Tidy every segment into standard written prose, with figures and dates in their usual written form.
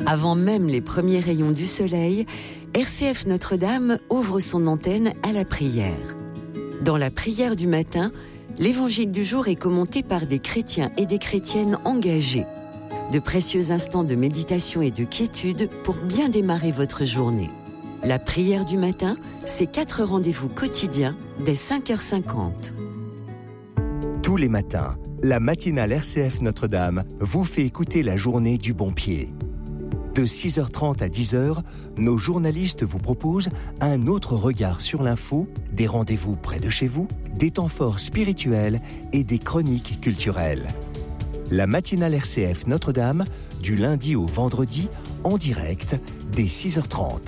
Avant même les premiers rayons du soleil, RCF Notre-Dame ouvre son antenne à la prière. Dans la prière du matin, l'évangile du jour est commenté par des chrétiens et des chrétiennes engagés. De précieux instants de méditation et de quiétude pour bien démarrer votre journée. La prière du matin, c'est 4 rendez-vous quotidiens dès 5h50. Tous les matins, la matinale RCF Notre-Dame vous fait écouter la journée du bon pied. De 6h30 à 10h, nos journalistes vous proposent un autre regard sur l'info, des rendez-vous près de chez vous, des temps forts spirituels et des chroniques culturelles. La matinale RCF Notre-Dame, du lundi au vendredi, en direct, dès 6h30.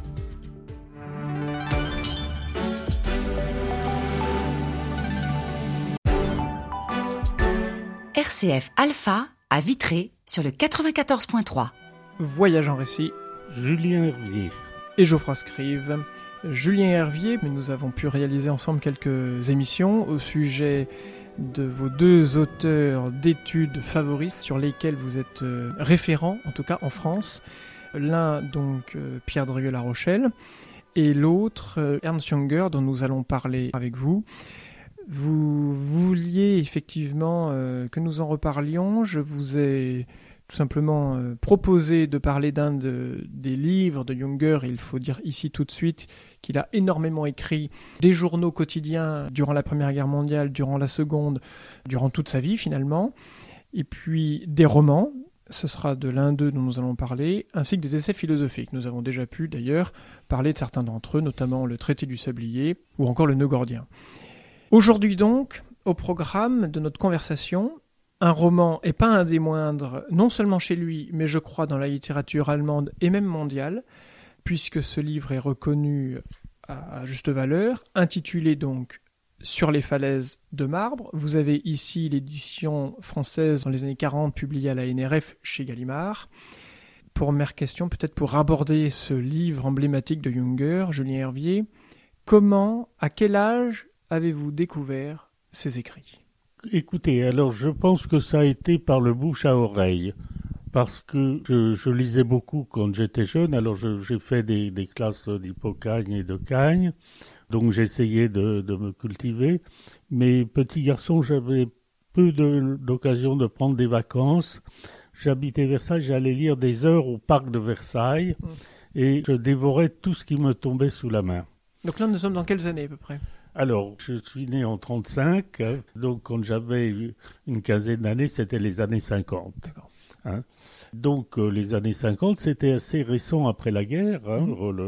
RCF Alpha à Vitré sur le 94.3. Voyage en récit. Julien Hervier. Et Geoffroy Scrive. Julien Hervier, mais nous avons pu réaliser ensemble quelques émissions au sujet de vos 2 auteurs d'études favoris sur lesquels vous êtes référents, en tout cas en France. L'un, donc, Pierre Drieux-La Rochelle, et l'autre, Ernst Junger, dont nous allons parler avec vous. Vous vouliez effectivement que nous en reparlions. Je vous ai tout simplement proposé de parler d'un des livres de Junger. Il faut dire ici tout de suite qu'il a énormément écrit des journaux quotidiens durant la Première Guerre mondiale, durant la Seconde, durant toute sa vie finalement, et puis des romans. Ce sera de l'un d'eux dont nous allons parler, ainsi que des essais philosophiques. Nous avons déjà pu d'ailleurs parler de certains d'entre eux, notamment le Traité du Sablier ou encore le Nœud gordien. Aujourd'hui donc, au programme de notre conversation, un roman, et pas un des moindres, non seulement chez lui, mais je crois dans la littérature allemande et même mondiale, puisque ce livre est reconnu à juste valeur, intitulé donc « Sur les falaises de marbre ». Vous avez ici l'édition française dans les années 40, publiée à la NRF chez Gallimard. Première question, peut-être pour aborder ce livre emblématique de Junger, Julien Hervier, comment, à quel âge avez-vous découvert ces écrits ? Écoutez, alors je pense que ça a été par le bouche à oreille, parce que je lisais beaucoup quand j'étais jeune. Alors j'ai fait des classes d'hypocagne et de cagne, donc j'essayais de me cultiver. Mais petit garçon, j'avais peu d'occasion de prendre des vacances. J'habitais Versailles, j'allais lire des heures au parc de Versailles, et je dévorais tout ce qui me tombait sous la main. Donc là, nous sommes dans quelles années à peu près ? Alors, je suis né en 1935, donc quand j'avais une quinzaine d'années, c'était les années 50. Hein. Donc, les années 50, c'était assez récent après la guerre. Hein.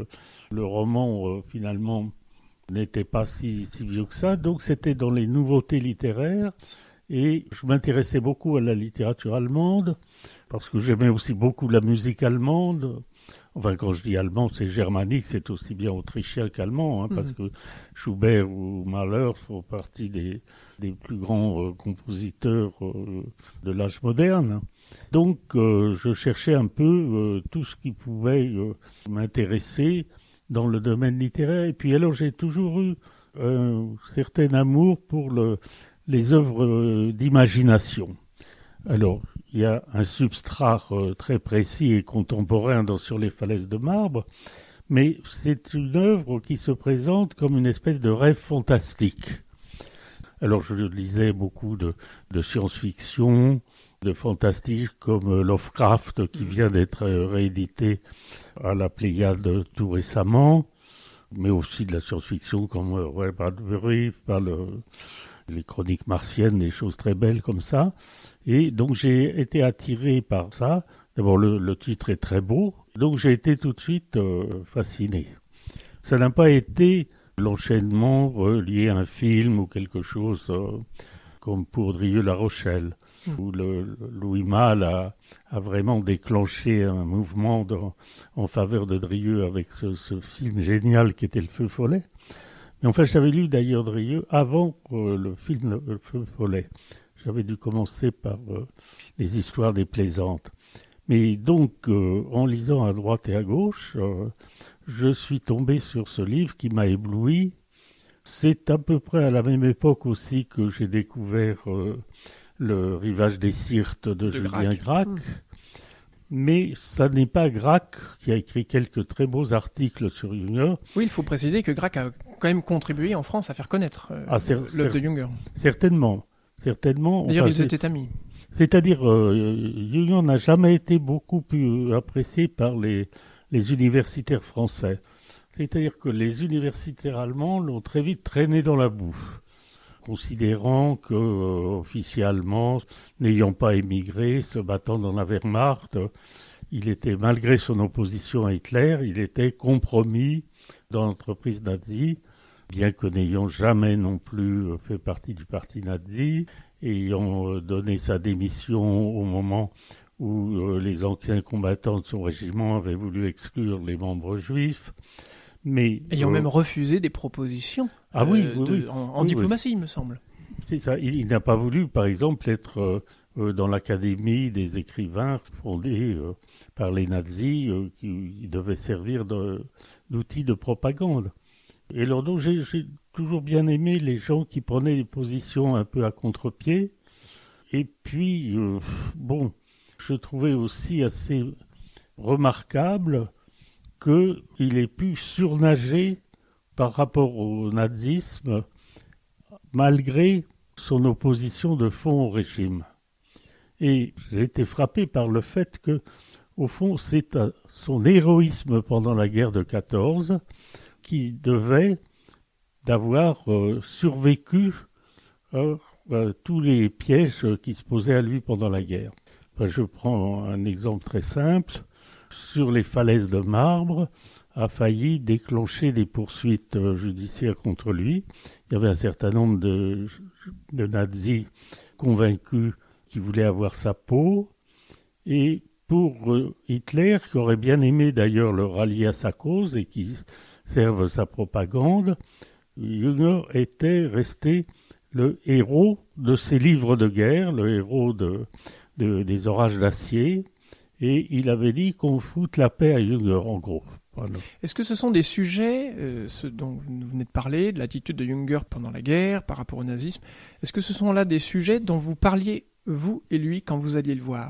Le roman, finalement, n'était pas si vieux que ça. Donc, c'était dans les nouveautés littéraires. Et je m'intéressais beaucoup à la littérature allemande, parce que j'aimais aussi beaucoup la musique allemande. Enfin, quand je dis allemand, c'est germanique, c'est aussi bien autrichien qu'allemand, hein, parce que Schubert ou Mahler font partie des plus grands compositeurs de l'âge moderne. Donc, je cherchais un peu tout ce qui pouvait m'intéresser dans le domaine littéraire. Et puis, alors, j'ai toujours eu un certain amour pour les œuvres d'imagination. Alors, il y a un substrat très précis et contemporain Sur les falaises de marbre, mais c'est une œuvre qui se présente comme une espèce de rêve fantastique. Alors, je lisais beaucoup de science-fiction, de fantastique comme Lovecraft, qui vient d'être réédité à la Pléiade tout récemment, mais aussi de la science-fiction comme Ray Bradbury, les chroniques martiennes, des choses très belles comme ça. Et donc j'ai été attiré par ça. D'abord le titre est très beau, donc j'ai été tout de suite fasciné. Ça n'a pas été l'enchaînement lié à un film ou quelque chose comme pour Drieux-La Rochelle, où Louis Malle a vraiment déclenché un mouvement en faveur de Drieux avec ce film génial qui était Le Feu follet. Mais enfin, j'avais lu d'ailleurs Drieux avant le film Le Feu follet. J'avais dû commencer par les histoires des plaisantes. Mais donc, en lisant à droite et à gauche, je suis tombé sur ce livre qui m'a ébloui. C'est à peu près à la même époque aussi que j'ai découvert Le Rivage des Syrtes de Julien Gracq. Mais ça n'est pas Gracq qui a écrit quelques très beaux articles sur Jünger. Oui, il faut préciser que Gracq a quand même contribué en France à faire connaître l'œuvre de Jünger. Certainement. D'ailleurs, ils étaient amis. C'est-à-dire, Jünger n'a jamais été beaucoup plus apprécié par les universitaires français. C'est-à-dire que les universitaires allemands l'ont très vite traîné dans la boue, considérant que, officiellement, n'ayant pas émigré, se battant dans la Wehrmacht, il était, malgré son opposition à Hitler, il était compromis dans l'entreprise nazie, bien que n'ayant jamais non plus fait partie du parti nazi, ayant donné sa démission au moment où les anciens combattants de son régiment avaient voulu exclure les membres juifs. Mais, ayant même refusé des propositions en diplomatie, il me semble. C'est ça. Il n'a pas voulu, par exemple, être dans l'académie des écrivains fondée par les nazis qui devaient servir d'outil de propagande. Et alors, donc, j'ai toujours bien aimé les gens qui prenaient des positions un peu à contre-pied. Et puis, je trouvais aussi assez remarquable qu'il ait pu surnager par rapport au nazisme malgré son opposition de fond au régime. Et j'ai été frappé par le fait que, au fond, c'est son héroïsme pendant la guerre de 14 qui devait d'avoir survécu tous les pièges qui se posaient à lui pendant la guerre. Je prends un exemple très simple. Sur les falaises de Marbre, a failli déclencher des poursuites judiciaires contre lui. Il y avait un certain nombre de nazis convaincus qui voulaient avoir sa peau. Et pour Hitler, qui aurait bien aimé d'ailleurs le rallier à sa cause et qui serve sa propagande, Jünger était resté le héros de ses livres de guerre, le héros des orages d'acier. Et il avait dit qu'on foute la paix à Jünger, en gros. Voilà. Est-ce que ce sont des sujets, ceux dont vous venez de parler, de l'attitude de Jünger pendant la guerre, par rapport au nazisme, est-ce que ce sont là des sujets dont vous parliez, vous et lui, quand vous alliez le voir ?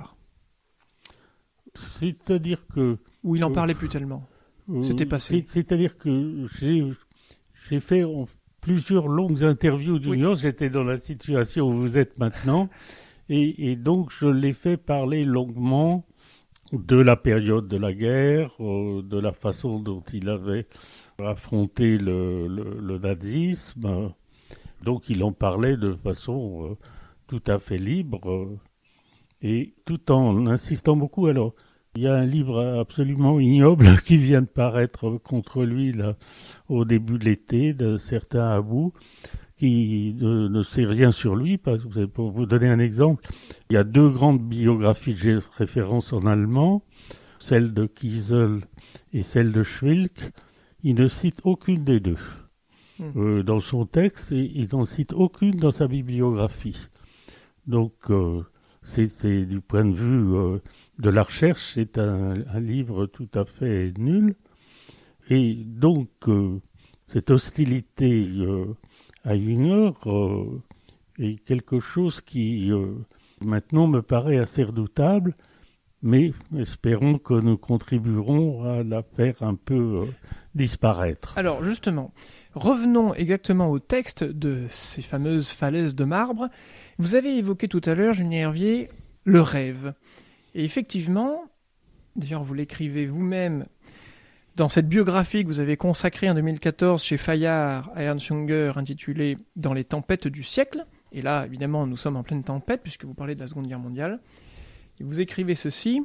C'est-à-dire que... Ou il n'en parlait plus tellement ? C'était passé. C'est-à-dire que j'ai fait plusieurs longues interviews de Jünger, j'étais dans la situation où vous êtes maintenant, et donc je l'ai fait parler longuement de la période de la guerre, de la façon dont il avait affronté le nazisme. Donc il en parlait de façon tout à fait libre et tout en insistant beaucoup. Alors, il y a un livre absolument ignoble qui vient de paraître contre lui là, au début de l'été, de certains Abou, qui ne sait rien sur lui. Pour vous donner un exemple, il y a 2 grandes biographies que j'ai référence en allemand, celle de Kiesel et celle de Schwilk. Il ne cite aucune des 2 dans son texte et il n'en cite aucune dans sa bibliographie. Donc, c'est du point de vue de la recherche, c'est un livre tout à fait nul. Et donc, cette hostilité à Jünger est quelque chose qui maintenant me paraît assez redoutable, mais espérons que nous contribuerons à la faire un peu disparaître. Alors justement, revenons exactement au texte de ces fameuses falaises de Marbre. Vous avez évoqué tout à l'heure, Julien Hervier, le rêve. Et effectivement, d'ailleurs vous l'écrivez vous-même, dans cette biographie que vous avez consacrée en 2014 chez Fayard à Ernst Jünger intitulée « Dans les tempêtes du siècle », et là, évidemment, nous sommes en pleine tempête, puisque vous parlez de la Seconde Guerre mondiale, et vous écrivez ceci.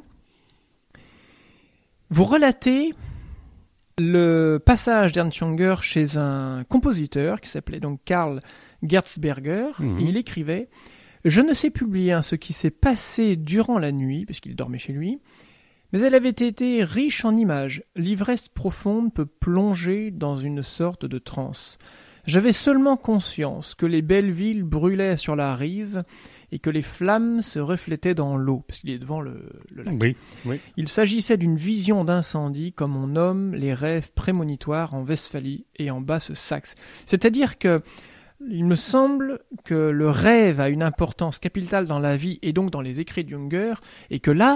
Vous relatez le passage d'Ernst Jünger chez un compositeur qui s'appelait donc Karl Gerzberger, et il écrivait « Je ne sais plus bien ce qui s'est passé durant la nuit, puisqu'il dormait chez lui, mais elle avait été riche en images. L'ivresse profonde peut plonger dans une sorte de transe. J'avais seulement conscience que les belles villes brûlaient sur la rive et que les flammes se reflétaient dans l'eau, parce qu'il est devant le lac. Oui. Il s'agissait d'une vision d'incendie comme on nomme les rêves prémonitoires en Westphalie et en Basse-Saxe. C'est-à-dire que il me semble que le rêve a une importance capitale dans la vie et donc dans les écrits de Jünger, et que là,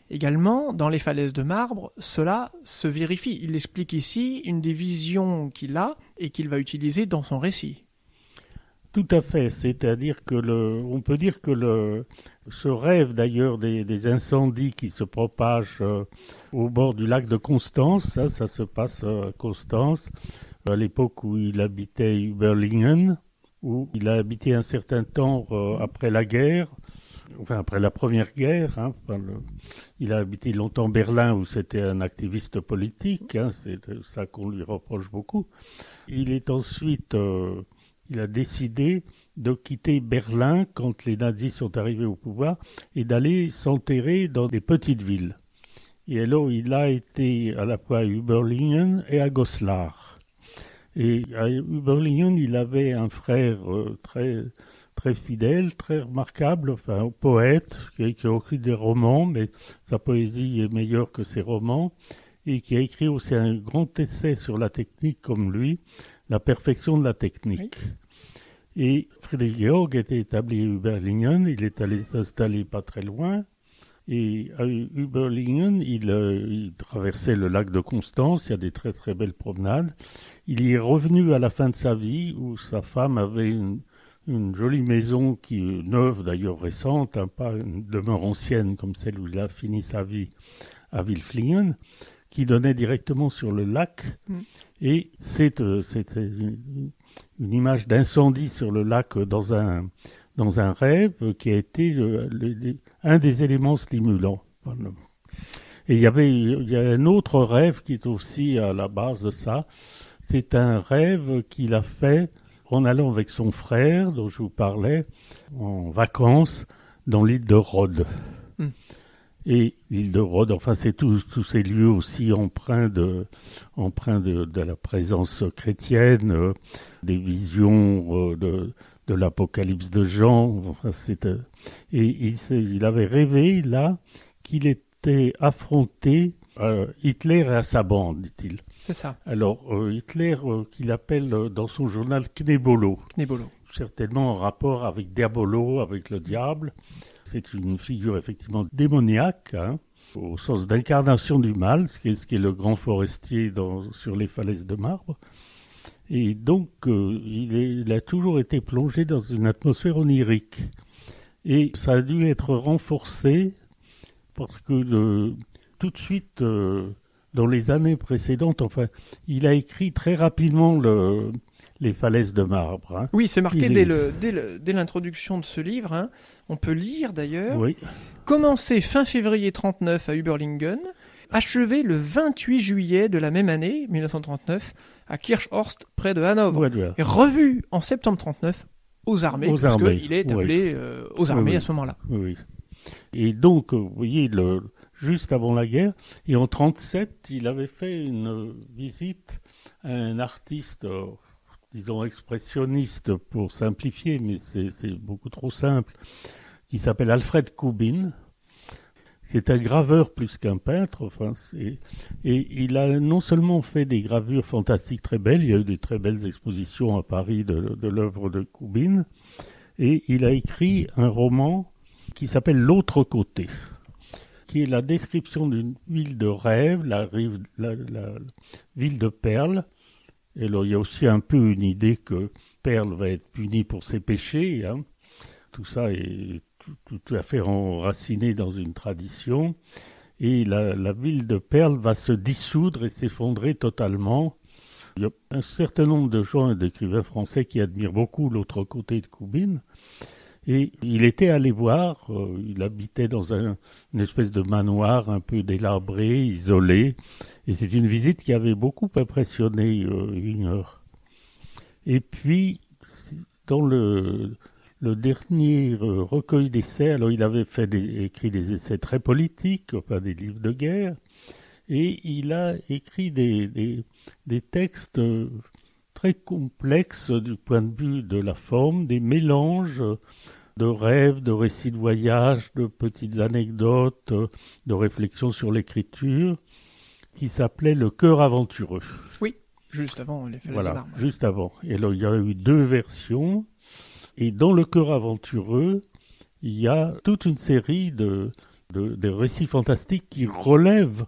Également, dans les falaises de marbre, cela se vérifie. Il explique ici une des visions qu'il a et qu'il va utiliser dans son récit. Tout à fait, c'est-à-dire que on peut dire que ce rêve d'ailleurs des incendies qui se propagent au bord du lac de Constance, ça se passe à Constance, à l'époque où il habitait Überlingen, où il a habité un certain temps après la guerre, enfin après la Première Guerre. Il a habité longtemps Berlin où c'était un activiste politique, c'est ça qu'on lui reproche beaucoup. Il est ensuite... il a décidé de quitter Berlin quand les nazis sont arrivés au pouvoir et d'aller s'enterrer dans des petites villes. Et alors, il a été à la fois à Überlingen et à Goslar. Et à Überlingen, il avait un frère très, très fidèle, très remarquable, enfin, un poète qui a écrit des romans, mais sa poésie est meilleure que ses romans, et qui a écrit aussi un grand essai sur la technique comme lui, La perfection de la technique. Oui. Et Friedrich Georg était établi à Überlingen, il est allé s'installer pas très loin, et à Überlingen, il traversait le lac de Constance, il y a des très très belles promenades. Il y est revenu à la fin de sa vie, où sa femme avait une jolie maison qui est neuve, d'ailleurs récente, pas une demeure ancienne comme celle où il a fini sa vie à Wilflingen, qui donnait directement sur le lac. Et c'était une image d'incendie sur le lac dans un rêve qui a été un des éléments stimulants. Et il y a un autre rêve qui est aussi à la base de ça. C'est un rêve qu'il a fait en allant avec son frère, dont je vous parlais, en vacances dans l'île de Rhodes. Et l'île de Rhodes, enfin c'est tous ces lieux aussi empreints de la présence chrétienne, des visions de l'Apocalypse de Jean. Enfin, et il avait rêvé là qu'il était affronté Hitler et à sa bande, dit-il. C'est ça. Alors Hitler qu'il appelle dans son journal Knebolo. Certainement en rapport avec Diabolo, avec le diable. C'est une figure effectivement démoniaque, au sens d'incarnation du mal, ce qui est le grand forestier sur les falaises de marbre. Et donc, il a toujours été plongé dans une atmosphère onirique. Et ça a dû être renforcé parce que tout de suite, dans les années précédentes, enfin, il a écrit très rapidement les falaises de marbre. Oui, c'est marqué dès l'introduction de ce livre. On peut lire d'ailleurs. Oui. Commencé fin février 39 à Überlingen, achevé le 28 juillet de la même année, 1939, à Kirchhorst, près de Hanovre. Ouais. Et revu en septembre 39 aux armées, parce qu'il est appelé aux armées à ce moment-là. Oui. Et donc, vous voyez, juste avant la guerre, et en 1937, il avait fait une visite à un artiste... disons expressionniste pour simplifier, mais c'est beaucoup trop simple, qui s'appelle Alfred Kubin, qui est un graveur plus qu'un peintre. Et il a non seulement fait des gravures fantastiques très belles, il y a eu de très belles expositions à Paris de l'œuvre de Kubin, et il a écrit un roman qui s'appelle L'autre côté, qui est la description d'une ville de rêve, la ville de Perles. Et alors, il y a aussi un peu une idée que Perle va être puni pour ses péchés. Tout ça est tout à fait enraciné dans une tradition. Et la ville de Perle va se dissoudre et s'effondrer totalement. Il y a un certain nombre de gens et d'écrivains français qui admirent beaucoup L'autre côté de Kubin. Et il était allé voir, il habitait dans une espèce de manoir un peu délabré, isolé. Et c'est une visite qui avait beaucoup impressionné Wiener. Et puis, dans le dernier recueil d'essais, alors il avait écrit des essais très politiques, enfin des livres de guerre, et il a écrit des textes très complexes du point de vue de la forme, des mélanges de rêves, de récits de voyage, de petites anecdotes, de réflexions sur l'écriture, qui s'appelait Le cœur aventureux. Oui, juste avant les falaises de marbre. Juste avant. Et alors, il y a eu 2 versions. Et dans Le cœur aventureux, il y a toute une série de des récits fantastiques qui relèvent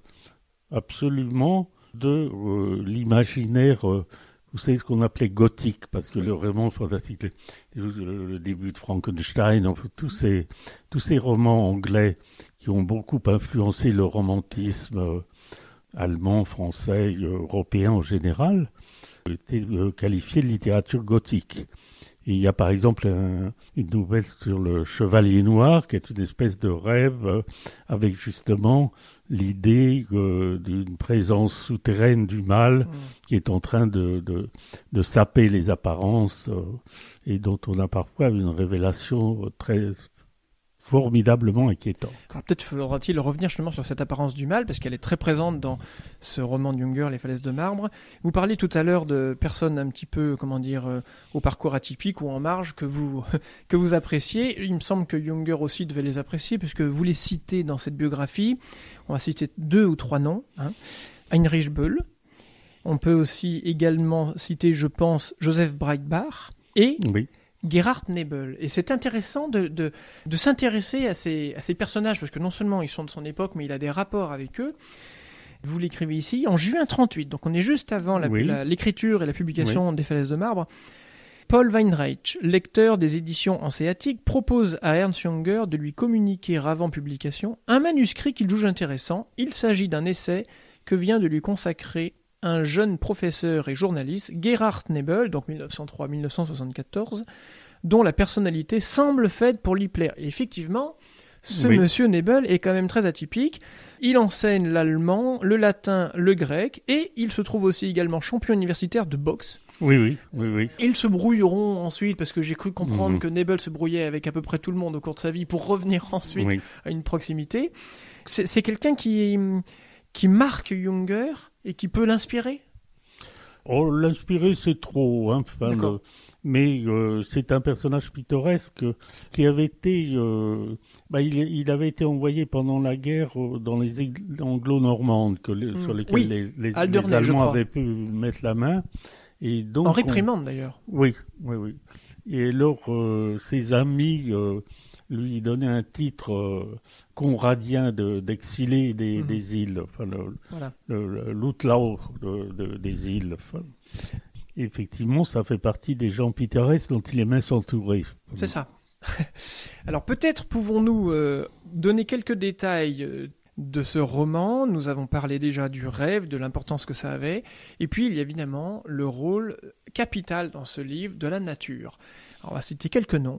absolument de l'imaginaire, vous savez, ce qu'on appelait gothique, parce que le roman fantastique, le début de Frankenstein, enfin, tous ces romans anglais qui ont beaucoup influencé le romantisme allemand, français, européen en général, étaient qualifiés de littérature gothique. Et il y a par exemple une nouvelle sur le Chevalier Noir, qui est une espèce de rêve avec justement l'idée d'une présence souterraine du mal qui est en train de saper les apparences et dont on a parfois une révélation très formidablement inquiétante. Alors peut-être faudra-t-il revenir justement sur cette apparence du mal, parce qu'elle est très présente dans ce roman de Junger, Les Falaises de Marbre. Vous parliez tout à l'heure de personnes un petit peu, au parcours atypique ou en marge que vous appréciez. Il me semble que Junger aussi devait les apprécier, puisque vous les citez dans cette biographie. On va citer 2 ou 3 noms. Heinrich Böll. On peut aussi également citer, je pense, Joseph Breitbach et Gerhard Nebel. Et c'est intéressant de s'intéresser à ces personnages, parce que non seulement ils sont de son époque, mais il a des rapports avec eux. Vous l'écrivez ici, en juin 1938, donc on est juste avant l'écriture et la publication des Falaises de Marbre. Paul Weinreich, lecteur des éditions hanséatiques, propose à Ernst Junger de lui communiquer avant publication un manuscrit qu'il juge intéressant. Il s'agit d'un essai que vient de lui consacrer un jeune professeur et journaliste, Gerhard Nebel, donc 1903-1974, dont la personnalité semble faite pour lui plaire. Et effectivement, monsieur Nebel est quand même très atypique. Il enseigne l'allemand, le latin, le grec, et il se trouve aussi également champion universitaire de boxe. Oui. Ils se brouilleront ensuite, parce que j'ai cru comprendre que Nebel se brouillait avec à peu près tout le monde au cours de sa vie pour revenir ensuite à une proximité. C'est quelqu'un qui marque Junger et qui peut l'inspirer. Oh, l'inspirer, c'est trop. Mais c'est un personnage pittoresque qui avait été... il avait été envoyé pendant la guerre dans les anglo-normandes sur lesquelles les Allemands avaient pu mettre la main. Et donc, en réprimande d'ailleurs. Oui. Et alors, ses amis... lui donner un titre conradien d'exilé des îles, l'outlaw des îles. Effectivement, ça fait partie des gens pittoresques dont il aimait s'entourer. C'est ça. Alors peut-être pouvons-nous donner quelques détails de ce roman. Nous avons parlé déjà du rêve, de l'importance que ça avait. Et puis il y a évidemment le rôle capital dans ce livre de la nature. Alors, on va citer quelques noms.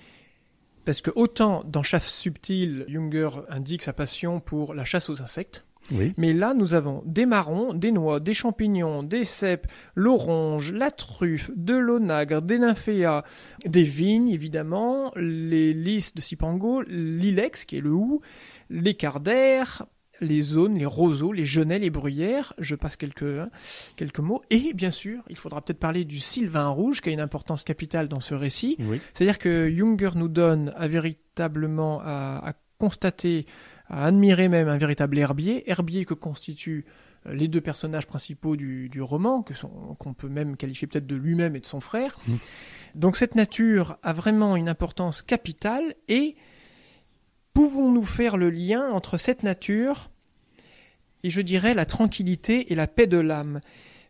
Parce que autant dans Chasse subtile, Junger indique sa passion pour la chasse aux insectes, mais là nous avons des marrons, des noix, des champignons, des cèpes, l'orange, la truffe, de l'onagre, des nymphéas, des vignes évidemment, les lys de Cipango, l'ilex qui est le hou, les cardères, les aunes, les roseaux, les genêts, les bruyères, je passe quelques mots. Et bien sûr, il faudra peut-être parler du sylvain rouge, qui a une importance capitale dans ce récit. C'est-à-dire que Junger nous donne véritablement à constater, à admirer même un véritable herbier que constituent les 2 personnages principaux du roman, qu'on peut même qualifier peut-être de lui-même et de son frère. Donc cette nature a vraiment une importance capitale, et pouvons-nous faire le lien entre cette nature et, je dirais, la tranquillité et la paix de l'âme ?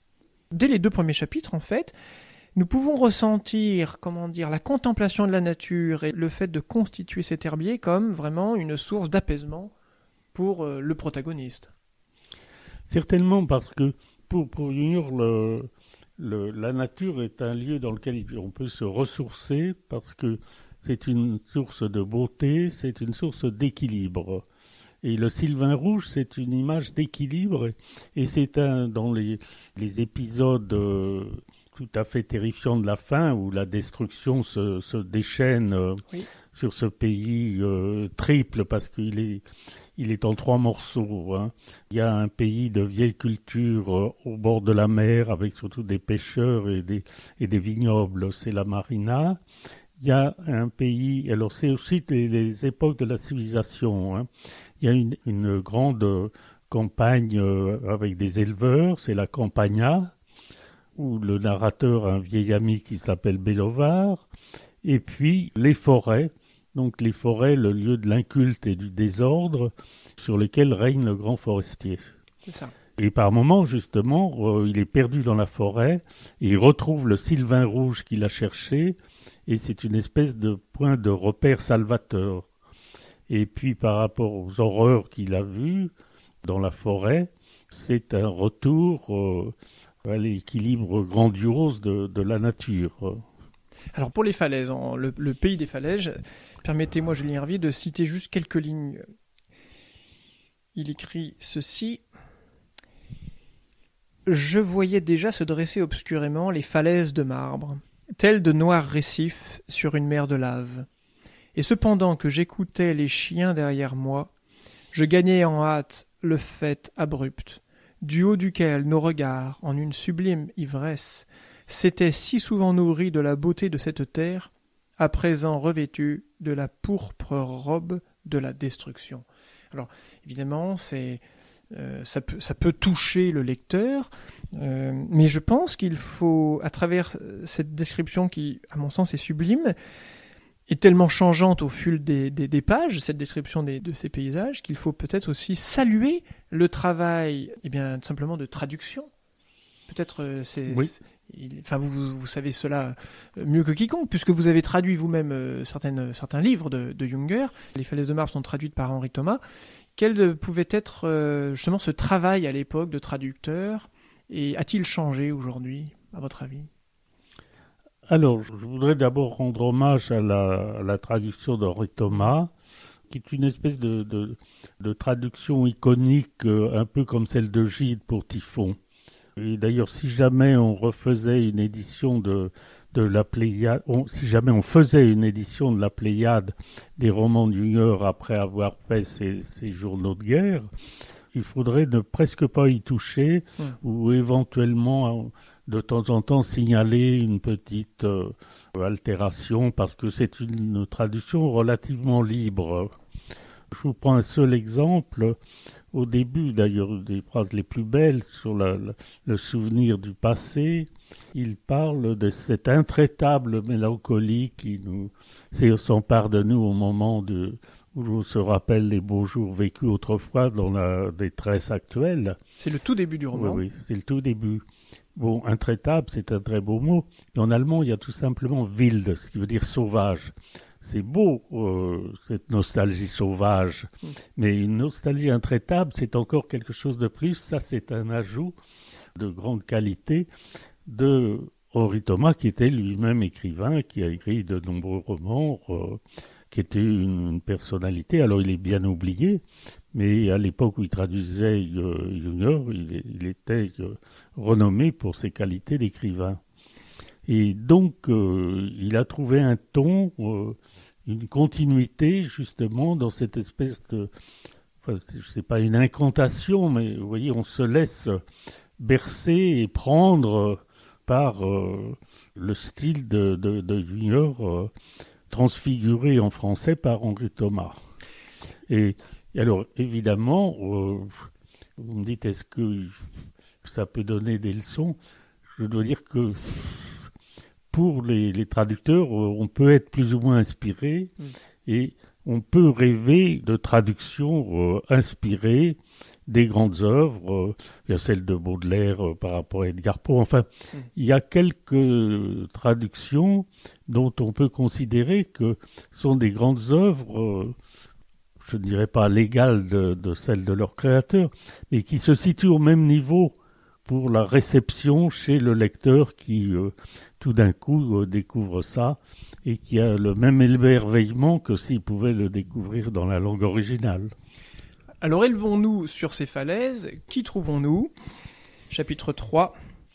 Dès les 2 premiers chapitres, en fait, nous pouvons ressentir, la contemplation de la nature et le fait de constituer cet herbier comme vraiment une source d'apaisement pour le protagoniste. Certainement, parce que pour Junger, la nature est un lieu dans lequel on peut se ressourcer, parce que c'est une source de beauté, c'est une source d'équilibre. Et le sylvain rouge, c'est une image d'équilibre, et c'est dans les épisodes tout à fait terrifiants de la fin, où la destruction se déchaîne sur ce pays triple, parce qu'il est en 3 morceaux. Il y a un pays de vieille culture au bord de la mer, avec surtout des pêcheurs et des vignobles, c'est la marina. Il y a un pays, alors c'est aussi les époques de la civilisation. Il y a une grande campagne avec des éleveurs, c'est la Campagna, où le narrateur a un vieil ami qui s'appelle Bélovar. Et puis les forêts, donc les forêts, le lieu de l'inculte et du désordre sur lesquels règne le grand forestier. C'est ça. Et par moments, justement, il est perdu dans la forêt et il retrouve le sylvain rouge qu'il a cherché et c'est une espèce de point de repère salvateur. Et puis par rapport aux horreurs qu'il a vues dans la forêt, c'est un retour à l'équilibre grandiose de la nature. Alors pour les falaises, le pays des falaises, permettez-moi, Julien Hervier, de citer juste quelques lignes. Il écrit ceci. « Je voyais déjà se dresser obscurément les falaises de marbre, telles de noirs récifs sur une mer de lave. Et cependant que j'écoutais les chiens derrière moi, je gagnais en hâte le faîte abrupt, du haut duquel nos regards, en une sublime ivresse, s'étaient si souvent nourris de la beauté de cette terre, à présent revêtue de la pourpre robe de la destruction. » Alors, évidemment, ça peut toucher le lecteur, mais je pense qu'il faut, à travers cette description qui, à mon sens, est sublime, est tellement changeante au fil des pages, cette description de ces paysages, qu'il faut peut-être aussi saluer le travail, simplement de traduction. Peut-être vous savez cela mieux que quiconque, puisque vous avez traduit vous-même certains livres de Junger. Les falaises de marbre sont traduites par Henri Thomas. Quel pouvait être justement ce travail à l'époque de traducteur, et a-t-il changé aujourd'hui, à votre avis ? Alors, je voudrais d'abord rendre hommage à la traduction d'Henri Thomas, qui est une espèce de traduction iconique, un peu comme celle de Gide pour Typhon. Et d'ailleurs, si jamais on refaisait une édition de la Pléiade, si jamais on faisait une édition de la Pléiade des romans de Junger après avoir fait ses journaux de guerre, il faudrait ne presque pas y toucher, ou éventuellement de temps en temps signaler une petite altération, parce que c'est une traduction relativement libre. Je vous prends un seul exemple. Au début, d'ailleurs, des phrases les plus belles sur le souvenir du passé, il parle de cette intraitable mélancolie qui s'empare de nous au moment où on se rappelle les beaux jours vécus autrefois dans la détresse actuelle. C'est le tout début du roman. Oui, c'est le tout début. Bon, intraitable, c'est un très beau mot. Et en allemand, il y a tout simplement wild, ce qui veut dire sauvage. C'est beau, cette nostalgie sauvage, mais une nostalgie intraitable, c'est encore quelque chose de plus. Ça, c'est un ajout de grande qualité de Henri Thomas, qui était lui-même écrivain, qui a écrit de nombreux romans, qui était une personnalité. Alors, il est bien oublié, mais à l'époque où il traduisait Junger, il était renommé pour ses qualités d'écrivain. Et donc, il a trouvé un ton, une continuité, justement, dans cette espèce de... Enfin, c'est pas une incantation, mais vous voyez, on se laisse bercer et prendre par le style de Junger, transfiguré en français par Henri Thomas. Et alors, évidemment, vous me dites, est-ce que ça peut donner des leçons ? Je dois dire que pour les traducteurs, on peut être plus ou moins inspiré et on peut rêver de traductions inspirées des grandes œuvres. Il y a celle de Baudelaire par rapport à Edgar Poe. Enfin, il y a quelques traductions dont on peut considérer que sont des grandes œuvres, je ne dirais pas à l'égal de celles de leurs créateurs, mais qui se situent au même niveau pour la réception chez le lecteur qui, tout d'un coup, découvre ça et qui a le même émerveillement que s'il pouvait le découvrir dans la langue originale. Alors élevons-nous sur ces falaises. Qui trouvons-nous ? Chapitre 3.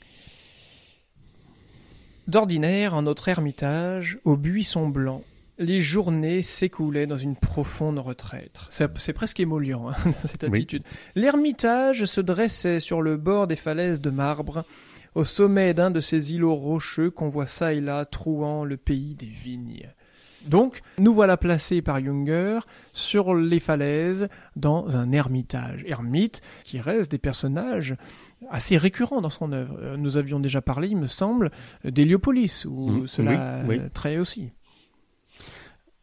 D'ordinaire, en notre ermitage, au buisson blanc, les journées s'écoulaient dans une profonde retraite. C'est presque émollient, cette attitude. Oui. L'ermitage se dressait sur le bord des falaises de marbre, au sommet d'un de ces îlots rocheux qu'on voit çà et là trouant le pays des vignes. Donc, nous voilà placés par Junger sur les falaises dans un ermitage. Ermite qui reste des personnages assez récurrents dans son œuvre. Nous avions déjà parlé, il me semble, d'Héliopolis, où cela traite aussi.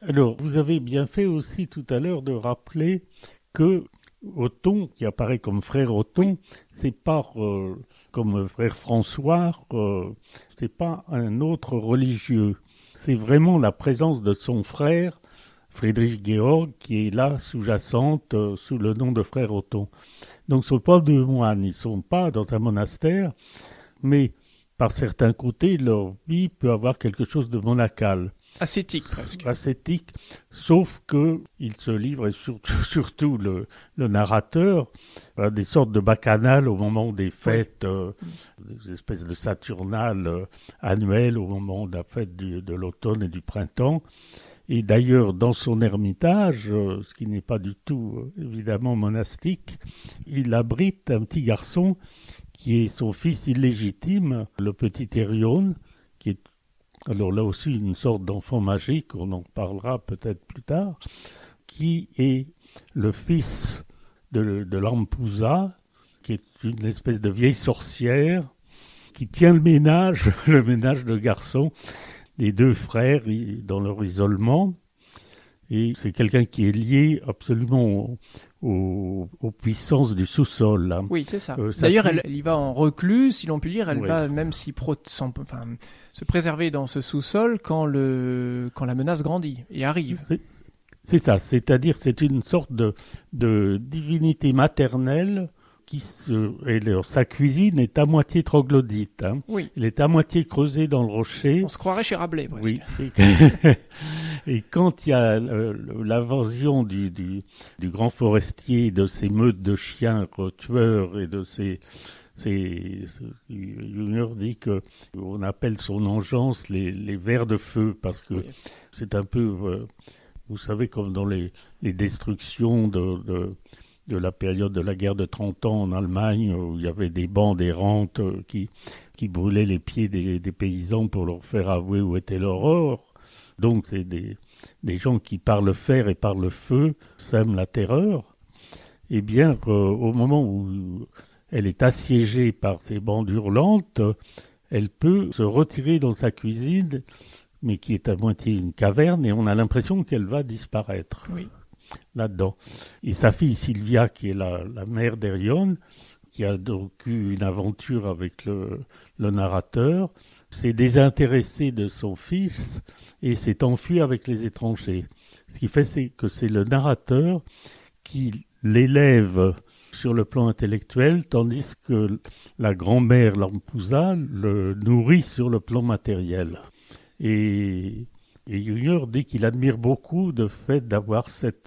Alors, vous avez bien fait aussi tout à l'heure de rappeler que Othon, qui apparaît comme frère Othon, c'est pas comme frère François, c'est pas un autre religieux. C'est vraiment la présence de son frère, Friedrich Georg, qui est là sous-jacente sous le nom de frère Othon. Donc, ce ne sont pas deux moines, ils ne sont pas dans un monastère, mais par certains côtés, leur vie peut avoir quelque chose de monacal. Ascétique presque. Ascétique, sauf qu'il se livre, et surtout le narrateur, à des sortes de bacchanales au moment des fêtes, des espèces de saturnales annuelles au moment de la fête de l'automne et du printemps. Et d'ailleurs, dans son ermitage, ce qui n'est pas du tout évidemment monastique, il abrite un petit garçon qui est son fils illégitime, le petit Hérione, qui est alors là aussi une sorte d'enfant magique, on en parlera peut-être plus tard, qui est le fils de Lampusa, qui est une espèce de vieille sorcière, qui tient le ménage de garçons, des deux frères dans leur isolement. Et c'est quelqu'un qui est lié absolument aux puissances du sous-sol. Là. Oui, c'est ça. D'ailleurs, elle y va en reclus, si l'on peut dire. Elle va même se préserver dans ce sous-sol quand la menace grandit et arrive. C'est ça. C'est-à-dire, c'est une sorte de divinité maternelle sa cuisine est à moitié troglodyte. Hein. Oui. Elle est à moitié creusée dans le rocher. On se croirait chez Rabelais, presque. Oui. Et quand il y a l'invasion du grand forestier, de ces meutes de chiens tueurs et de Junior dit qu'on appelle son engeance les vers de feu, parce que c'est un peu, vous savez, comme dans les destructions de la période de la guerre de 30 ans en Allemagne, où il y avait des bandes errantes qui brûlaient les pieds des paysans pour leur faire avouer où était leur or. Donc c'est des gens qui par le fer et par le feu sèment la terreur. Eh bien, au moment où elle est assiégée par ces bandes hurlantes, elle peut se retirer dans sa cuisine, mais qui est à moitié une caverne, et on a l'impression qu'elle va disparaître. Oui. Là-dedans. Et sa fille Sylvia, qui est la mère d'Hérione, qui a donc eu une aventure avec le narrateur, s'est désintéressée de son fils et s'est enfuie avec les étrangers. Ce qui fait que c'est le narrateur qui l'élève sur le plan intellectuel, tandis que la grand-mère Lampusa le nourrit sur le plan matériel. Et Junior dit qu'il admire beaucoup le fait d'avoir cette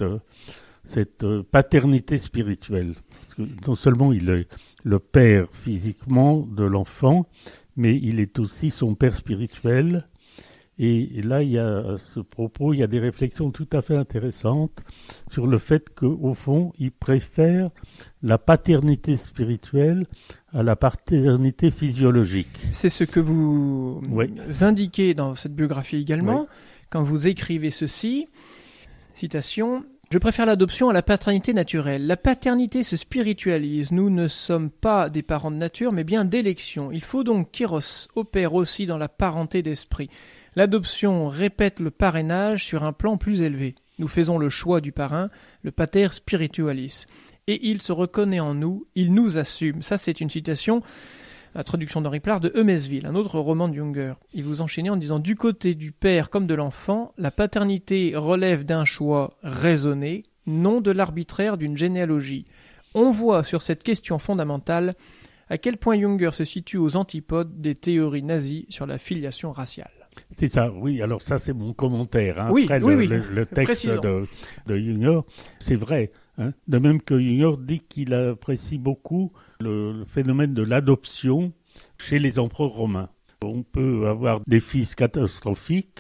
paternité spirituelle. Parce que non seulement il est le père physiquement de l'enfant, mais il est aussi son père spirituel. Et là, il y a à ce propos, il y a des réflexions tout à fait intéressantes sur le fait qu'au fond, il préfère la paternité spirituelle à la paternité physiologique. C'est ce que vous indiquez dans cette biographie également, quand vous écrivez ceci, citation, « Je préfère l'adoption à la paternité naturelle. La paternité se spiritualise. Nous ne sommes pas des parents de nature, mais bien d'élection. Il faut donc qu'Eros opère aussi dans la parenté d'esprit. L'adoption répète le parrainage sur un plan plus élevé. Nous faisons le choix du parrain, le pater spiritualis. Et il se reconnaît en nous, il nous assume. » Ça, c'est une citation, la traduction d'Henri Plard, de Eumesville, un autre roman de Junger. Il vous enchaînait en disant « Du côté du père comme de l'enfant, la paternité relève d'un choix raisonné, non de l'arbitraire d'une généalogie. » On voit sur cette question fondamentale à quel point Junger se situe aux antipodes des théories nazies sur la filiation raciale. C'est ça, oui. Alors ça, c'est mon commentaire. Hein, oui, après le texte de Junger, c'est vrai. Hein, de même que Junger dit qu'il apprécie beaucoup le phénomène de l'adoption chez les empereurs romains. On peut avoir des fils catastrophiques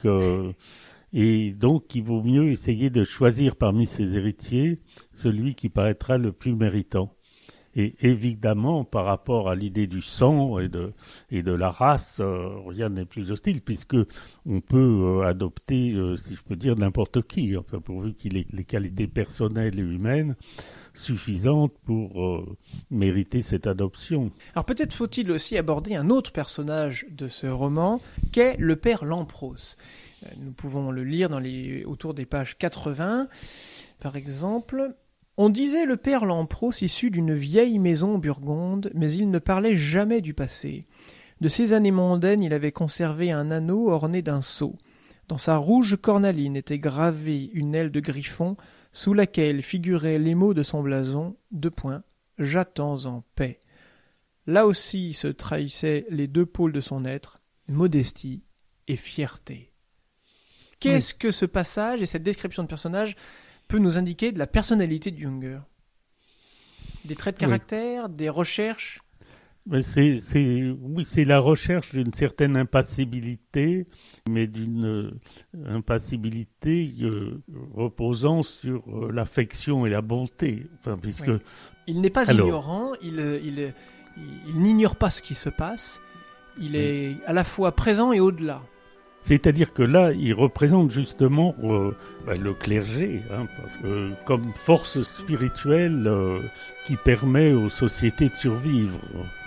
et donc il vaut mieux essayer de choisir parmi ses héritiers celui qui paraîtra le plus méritant. Et évidemment, par rapport à l'idée du sang et de la race, rien n'est plus hostile, puisque on peut adopter, si je peux dire, n'importe qui, enfin, pourvu qu'il ait les qualités personnelles et humaines suffisantes pour mériter cette adoption. Alors peut-être faut-il aussi aborder un autre personnage de ce roman, qu'est le père Lampros. Nous pouvons le lire autour des pages 80. Par exemple, « On disait le père Lampros issu d'une vieille maison burgonde, mais il ne parlait jamais du passé. De ses années mondaines, il avait conservé un anneau orné d'un sceau. Dans sa rouge cornaline était gravée une aile de griffon, sous laquelle figuraient les mots de son blason, : J'attends en paix. Là aussi se trahissaient les deux pôles de son être, modestie et fierté. » Qu'est-ce que ce passage et cette description de personnage peut nous indiquer de la personnalité de Junger? Des traits de caractère, des recherches? Mais c'est la recherche d'une certaine impassibilité, mais d'une impassibilité reposant sur l'affection et la bonté. Enfin, puisque il n'est pas ignorant, il n'ignore pas ce qui se passe, il est à la fois présent et au-delà. C'est-à-dire que là, il représente justement le clergé, parce que comme force spirituelle qui permet aux sociétés de survivre.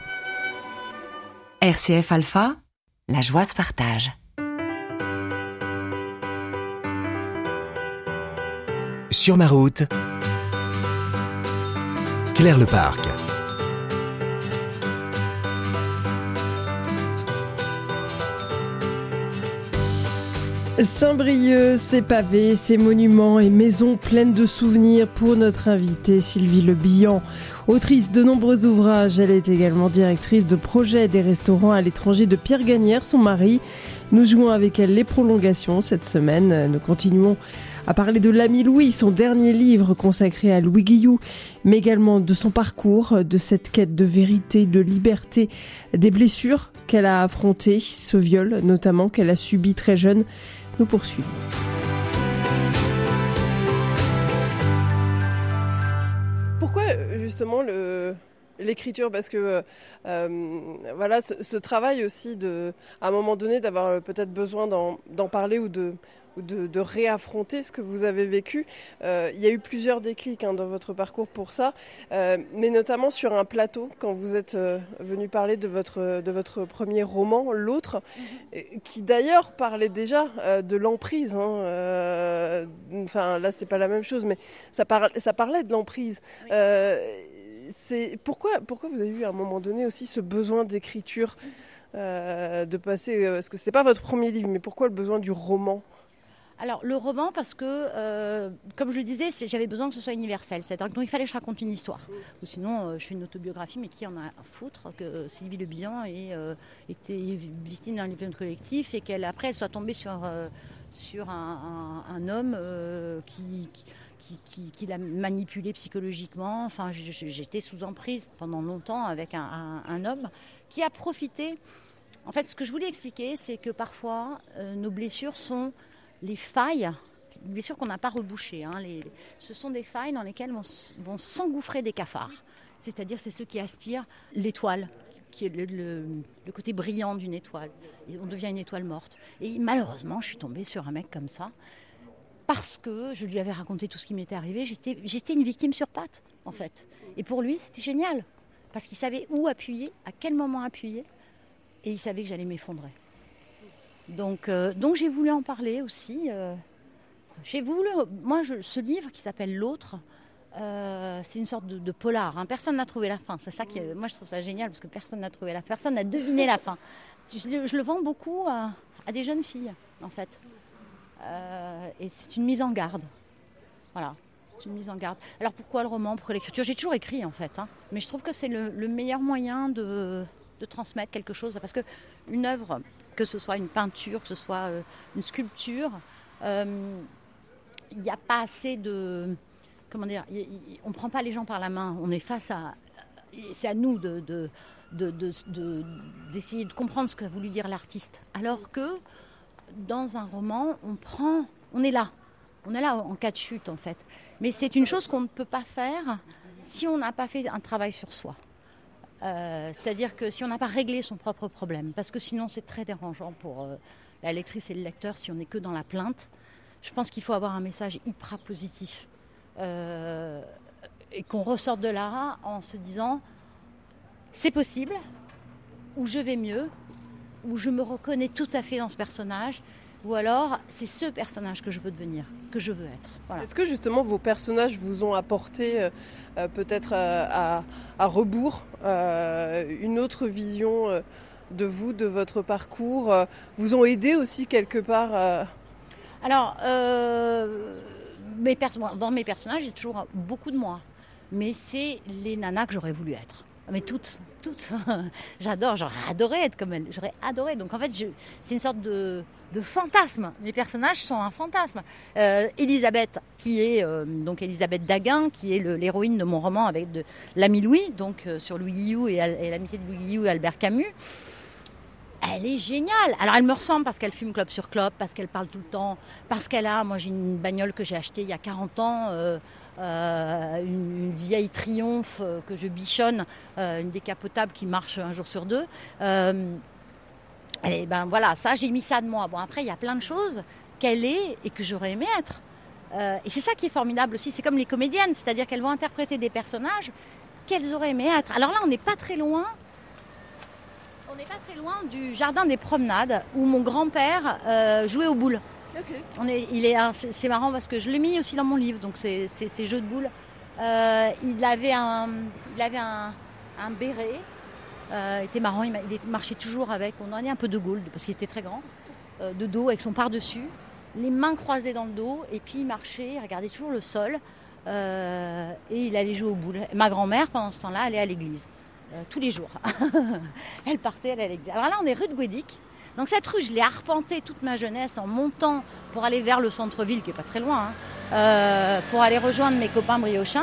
RCF Alpha, la joie se partage. Sur ma route, Claire Leparc. Saint-Brieuc, ses pavés, ses monuments et maisons pleines de souvenirs pour notre invitée Sylvie Le Bihan. Autrice de nombreux ouvrages, elle est également directrice de projet des restaurants à l'étranger de Pierre Gagnère, son mari. Nous jouons avec elle les prolongations cette semaine. Nous continuons à parler de l'ami Louis, son dernier livre consacré à Louis Guillou, mais également de son parcours, de cette quête de vérité, de liberté, des blessures qu'elle a affrontées, ce viol notamment qu'elle a subi très jeune. Nous poursuivons. Pourquoi justement l'écriture? Parce que ce travail aussi à un moment donné d'avoir peut-être besoin d'en parler ou de réaffronter ce que vous avez vécu. Il y a eu plusieurs déclics dans votre parcours pour ça, mais notamment sur un plateau, quand vous êtes venu parler de votre premier roman, L'Autre, qui d'ailleurs parlait déjà de l'emprise. Enfin, là, c'est pas la même chose, mais ça parlait de l'emprise. C'est pourquoi vous avez eu à un moment donné aussi ce besoin d'écriture, de passer, parce que c'était pas votre premier livre, mais pourquoi le besoin du roman? Alors le roman, parce que, comme je le disais, j'avais besoin que ce soit universel. C'est-à-dire qu'il fallait que je raconte une histoire. Ou sinon, je fais une autobiographie, mais qui en a à foutre que Sylvie Le Bihan était victime d'un viol collectif et qu'elle soit tombée sur un homme qui l'a manipulée psychologiquement. Enfin, j'étais sous emprise pendant longtemps avec un homme qui a profité. En fait, ce que je voulais expliquer, c'est que parfois, nos blessures sont les failles, les blessures qu'on n'a pas rebouchées. Ce sont des failles dans lesquelles vont s'engouffrer des cafards. C'est-à-dire, c'est ceux qui aspirent l'étoile, qui est le côté brillant d'une étoile. Et on devient une étoile morte. Et malheureusement, je suis tombée sur un mec comme ça, parce que je lui avais raconté tout ce qui m'était arrivé. J'étais une victime sur pattes, en fait. Et pour lui, c'était génial, parce qu'il savait où appuyer, à quel moment appuyer, et il savait que j'allais m'effondrer. Donc j'ai voulu en parler aussi. Ce livre qui s'appelle L'Autre, c'est une sorte de polar. Personne n'a trouvé la fin. C'est ça moi je trouve ça génial, parce que personne n'a trouvé la fin. Personne n'a deviné la fin. Je le vends beaucoup à des jeunes filles, en fait. Et c'est une mise en garde. Voilà, c'est une mise en garde. Alors pourquoi le roman? Pourquoi l'écriture? J'ai toujours écrit, en fait. Mais je trouve que c'est le meilleur moyen de transmettre quelque chose. Parce qu'une œuvre, que ce soit une peinture, que ce soit une sculpture, il n'y a pas assez de... Comment dire, on ne prend pas les gens par la main. On est face à... C'est à nous d'essayer de comprendre ce qu'a voulu dire l'artiste. Alors que dans un roman, on est là. On est là en cas de chute, en fait. Mais c'est une chose qu'on ne peut pas faire si on n'a pas fait un travail sur soi. C'est-à-dire que si on n'a pas réglé son propre problème, parce que sinon c'est très dérangeant pour la lectrice et le lecteur si on n'est que dans la plainte. Je pense qu'il faut avoir un message hyper positif et qu'on ressorte de là en se disant c'est possible, ou je vais mieux, ou je me reconnais tout à fait dans ce personnage, ou alors c'est ce personnage que je veux devenir, que je veux être. Voilà. Est-ce que justement vos personnages vous ont apporté peut-être à rebours une autre vision de vous, de votre parcours, vous ont aidé aussi quelque part Alors, dans mes personnages, j'ai toujours beaucoup de moi. Mais c'est les nanas que j'aurais voulu être. Mais toutes. J'adore, j'aurais adoré être comme elles. J'aurais adoré. Donc en fait, c'est une sorte de fantasme. Mes personnages sont un fantasme. Elisabeth, qui est donc Elisabeth Daguin, qui est l'héroïne de mon roman avec l'ami Louis, donc sur Louis Guillou et l'amitié de Louis Guillou et Albert Camus. Elle est géniale. Alors elle me ressemble parce qu'elle fume clope sur clope, parce qu'elle parle tout le temps, parce moi j'ai une bagnole que j'ai achetée il y a 40 ans, une vieille Triumph que je bichonne, une décapotable qui marche un jour sur deux. Et ben voilà, ça j'ai mis ça de moi. Bon après il y a plein de choses qu'elle est et que j'aurais aimé être. Et c'est ça qui est formidable aussi, c'est comme les comédiennes, c'est-à-dire qu'elles vont interpréter des personnages qu'elles auraient aimé être. Alors là on n'est pas très loin. On n'est pas très loin du jardin des promenades où mon grand-père jouait aux boules. Okay. C'est marrant parce que je l'ai mis aussi dans mon livre, donc c'est ces jeux de boules. Il avait un béret, il était marrant, il marchait toujours avec, on en est un peu de Gaulle parce qu'il était très grand, de dos avec son par-dessus, les mains croisées dans le dos, et puis il marchait, il regardait toujours le sol, et il allait jouer aux boules. Et ma grand-mère, pendant ce temps-là, allait à l'église. Tous les jours. Elle partait, elle allait à l'église. Alors là, on est rue de Guédic. Donc cette rue, je l'ai arpentée toute ma jeunesse en montant pour aller vers le centre-ville, qui n'est pas très loin, pour aller rejoindre mes copains briochins.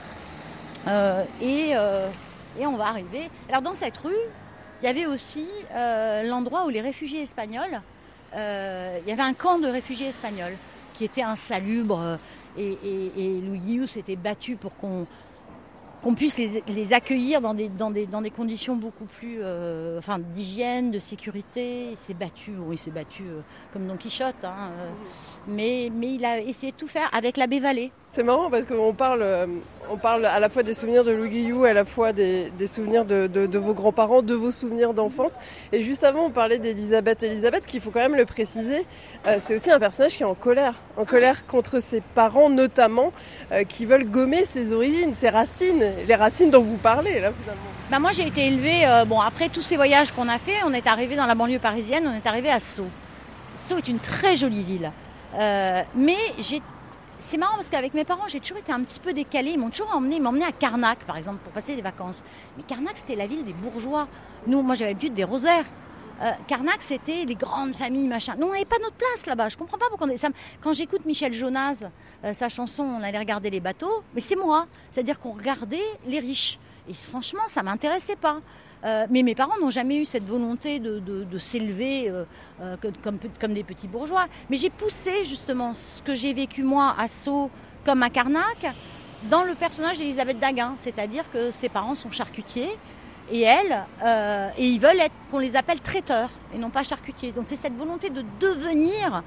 Et on va arriver. Alors dans cette rue, il y avait aussi l'endroit où les réfugiés espagnols, il y avait un camp de réfugiés espagnols qui était insalubre. Et Louis Guillou s'était battu pour qu'on puisse les accueillir dans des conditions beaucoup plus d'hygiène, de sécurité. Il s'est battu comme Don Quichotte, mais il a essayé de tout faire avec l'abbé Vallée. C'est marrant parce qu'on parle à la fois des souvenirs de Louis Guillou, à la fois des souvenirs de vos grands-parents, de vos souvenirs d'enfance. Et juste avant, on parlait d'Elisabeth. Elisabeth, qu'il faut quand même le préciser, c'est aussi un personnage qui est en colère contre ses parents notamment, qui veulent gommer ses origines, ses racines, les racines dont vous parlez là finalement. Moi j'ai été élevée, après tous ces voyages qu'on a fait, on est arrivé dans la banlieue parisienne, on est arrivé à Sceaux. Sceaux est une très jolie ville, mais c'est marrant parce qu'avec mes parents, j'ai toujours été un petit peu décalée. Ils m'emmenaient à Carnac, par exemple, pour passer des vacances. Mais Carnac, c'était la ville des bourgeois. Moi, j'avais l'habitude des rosaires. Carnac, c'était des grandes familles, machin. Nous, on n'avait pas notre place là-bas. Je comprends pas pourquoi quand j'écoute Michel Jonas, sa chanson, on allait regarder les bateaux. Mais c'est moi. C'est-à-dire qu'on regardait les riches. Et franchement, ça m'intéressait pas. Mais mes parents n'ont jamais eu cette volonté de s'élever comme des petits bourgeois. Mais j'ai poussé justement ce que j'ai vécu moi à Sceaux comme à Carnac dans le personnage d'Elisabeth Daguin. C'est-à-dire que ses parents sont charcutiers et ils veulent qu'on les appelle traiteurs et non pas charcutiers. Donc c'est cette volonté de devenir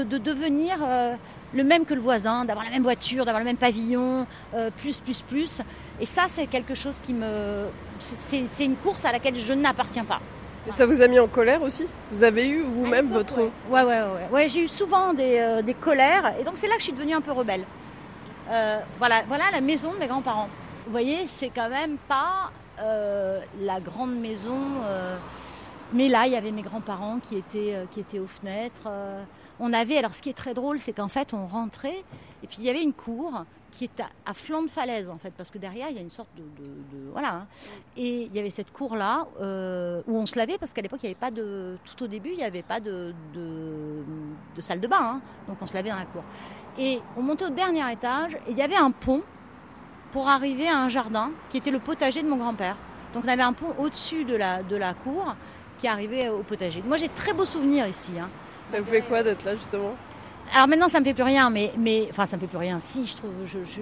le même que le voisin, d'avoir la même voiture, d'avoir le même pavillon, plus. Et ça, c'est quelque chose c'est une course à laquelle je n'appartiens pas. Et ça vous a mis en colère aussi ? Vous avez eu vous-même votre... Ouais, j'ai eu souvent des colères. Et donc, c'est là que je suis devenue un peu rebelle. Voilà la maison de mes grands-parents. Vous voyez, c'est quand même pas la grande maison. Mais là, il y avait mes grands-parents qui étaient aux fenêtres. Alors, ce qui est très drôle, c'est qu'en fait, on rentrait. Et puis, il y avait une cour qui est à flanc de falaise en fait, parce que derrière il y a une sorte de voilà. Et il y avait cette cour là où on se lavait parce qu'à l'époque il n'y avait pas tout au début il n'y avait pas de salle de bain, donc on se lavait dans la cour. Et on montait au dernier étage et il y avait un pont pour arriver à un jardin qui était le potager de mon grand-père. Donc on avait un pont au-dessus de la cour qui arrivait au potager. Moi j'ai de très beaux souvenirs ici. Ça vous fait quoi d'être là justement ? Alors maintenant ça me fait plus rien, mais ça me fait plus rien. Si je trouve,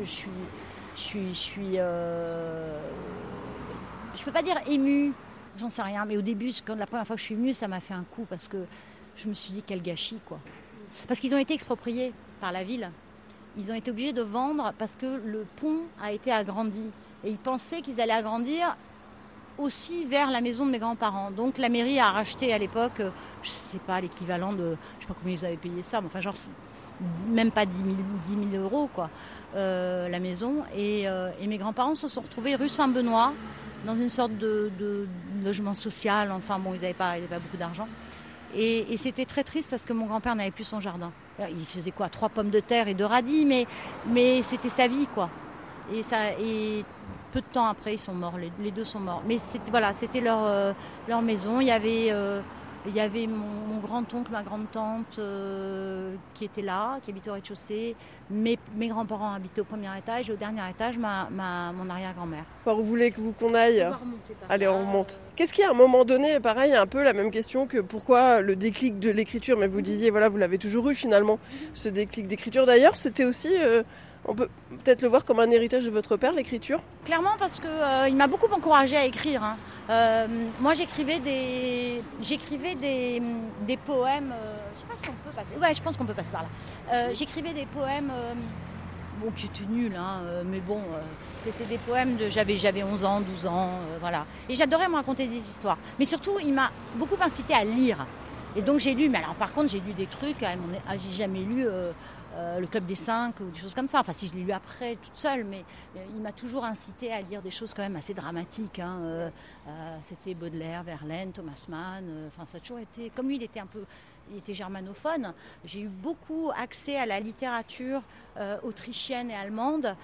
je peux pas dire émue, j'en sais rien. Mais au début, quand la première fois que je suis venue, ça m'a fait un coup parce que je me suis dit quel gâchis quoi. Parce qu'ils ont été expropriés par la ville. Ils ont été obligés de vendre parce que le pont a été agrandi et ils pensaient qu'ils allaient agrandir aussi vers la maison de mes grands-parents. Donc la mairie a racheté à l'époque, je sais pas, l'équivalent de, je sais pas combien ils avaient payé ça, mais enfin genre même pas 10 000 euros quoi, la maison. Et mes grands-parents se sont retrouvés rue Saint-Benoît, dans une sorte de logement social. Enfin bon, ils n'avaient pas beaucoup d'argent. Et c'était très triste parce que mon grand-père n'avait plus son jardin. Il faisait quoi, 3 pommes de terre et 2 radis, mais c'était sa vie quoi. Et peu de temps après, ils sont morts, les deux sont morts. Mais c'était leur maison. Il y avait mon grand-oncle, ma grande-tante qui étaient là, qui habitaient au rez-de-chaussée. Mes grands-parents habitaient au premier étage et au dernier étage, mon arrière-grand-mère. Vous voulez qu'on aille? On va remonter par Allez, là. on remonte. Qu'est-ce qui, à un moment donné, pareil, un peu la même question que pourquoi le déclic de l'écriture? Mais vous disiez, voilà, vous l'avez toujours eu finalement, ce déclic d'écriture. D'ailleurs, c'était aussi... on peut peut-être le voir comme un héritage de votre père, l'écriture? Clairement, parce que il m'a beaucoup encouragée à écrire. Moi, j'écrivais des poèmes. Je sais pas si on peut passer. Ouais, je pense qu'on peut passer par là. J'écrivais des poèmes, bon, qui étaient nuls, mais bon, c'était des poèmes j'avais 11 ans, 12 ans, voilà. Et j'adorais me raconter des histoires. Mais surtout, il m'a beaucoup incité à lire. Et donc j'ai lu. Mais alors, par contre, j'ai lu des trucs. J'ai jamais lu. Le Club des 5 ou des choses comme ça. Enfin, si je l'ai lu après, toute seule, mais il m'a toujours incité à lire des choses quand même assez dramatiques. C'était Baudelaire, Verlaine, Thomas Mann. Enfin, ça a toujours été... Comme lui, il était germanophone. J'ai eu beaucoup accès à la littérature autrichienne et allemande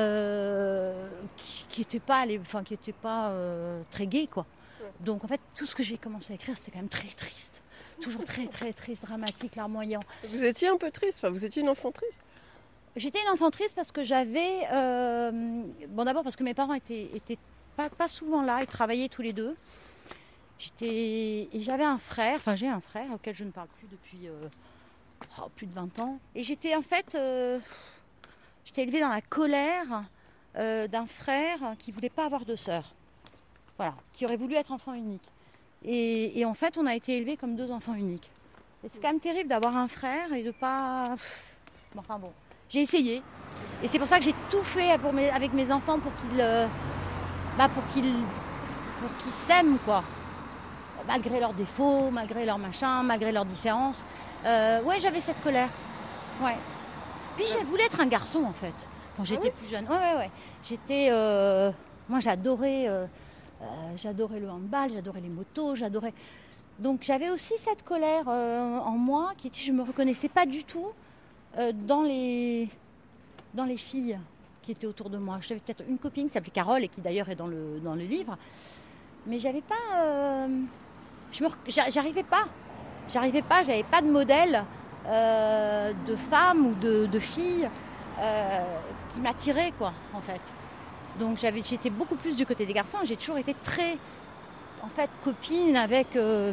qui n'était pas très gaie, quoi. Donc, en fait, tout ce que j'ai commencé à écrire, c'était quand même très triste. Toujours très, très triste, dramatique, larmoyant. Vous étiez un peu triste, enfin, vous étiez une enfant triste? J'étais une enfant triste parce que j'avais... Bon, d'abord parce que mes parents étaient pas souvent là, ils travaillaient tous les deux. Et j'avais un frère, enfin j'ai un frère auquel je ne parle plus depuis plus de 20 ans. Et j'étais en fait... j'étais élevée dans la colère d'un frère qui ne voulait pas avoir de sœur. Voilà, qui aurait voulu être enfant unique. Et en fait, on a été élevés comme 2 enfants uniques. Et c'est quand même terrible d'avoir un frère et de pas... Enfin bon, j'ai essayé. Et c'est pour ça que j'ai tout fait avec mes enfants pour qu'ils s'aiment, quoi. Malgré leurs défauts, malgré leurs machins, malgré leurs différences. Ouais, j'avais cette colère. Ouais. Puis j'ai voulu être un garçon, en fait, quand j'étais plus jeune. Ouais. Moi, j'adorais le handball, j'adorais les motos, Donc j'avais aussi cette colère en moi qui était, je me reconnaissais pas du tout dans les filles qui étaient autour de moi. J'avais peut-être une copine qui s'appelait Carole et qui d'ailleurs est dans le livre, mais j'avais pas, j'arrivais pas, j'avais pas de modèle de femme ou de fille qui m'attirait, quoi, en fait. Donc j'étais beaucoup plus du côté des garçons. J'ai toujours été très, en fait, copine avec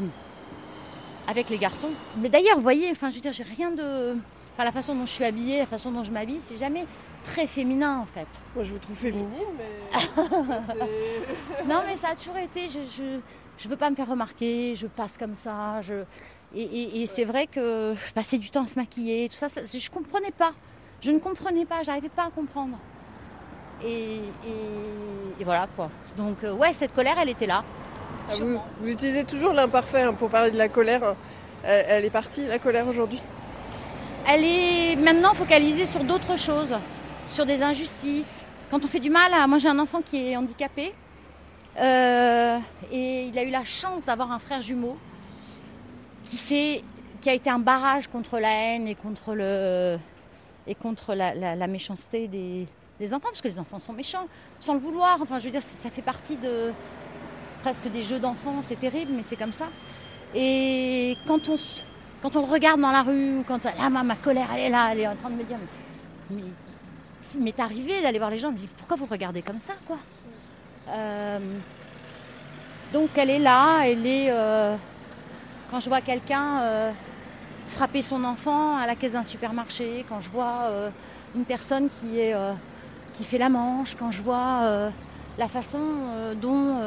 les garçons. Mais d'ailleurs, vous voyez, enfin, je veux dire, j'ai rien de... Enfin, la façon dont je suis habillée, la façon dont je m'habille, c'est jamais très féminin, en fait. Moi, je vous trouve féminine, mais... Non, mais ça a toujours été... Je veux pas me faire remarquer, je passe comme ça. Et c'est vrai que passer du temps à se maquiller, tout ça, je comprenais pas. Je ne comprenais pas, j'arrivais pas à comprendre. Et voilà, quoi. Donc, ouais, cette colère, elle était là. Vous utilisez toujours l'imparfait pour parler de la colère. Elle est partie, la colère, aujourd'hui? Elle est maintenant focalisée sur d'autres choses, sur des injustices. Quand on fait du mal, moi j'ai un enfant qui est handicapé et il a eu la chance d'avoir un frère jumeau qui a été un barrage contre la haine et contre la méchanceté des enfants, parce que les enfants sont méchants, sans le vouloir. Enfin, je veux dire, ça fait partie de presque des jeux d'enfants, c'est terrible, mais c'est comme ça. Et quand on le regarde dans la rue, ou quand là, ma colère, elle est là, elle est en train de me dire, mais il m'est arrivé d'aller voir les gens, de dire, pourquoi vous regardez comme ça, quoi. Donc elle est là, quand je vois quelqu'un frapper son enfant à la caisse d'un supermarché, quand je vois une personne qui fait la manche, quand je vois la façon dont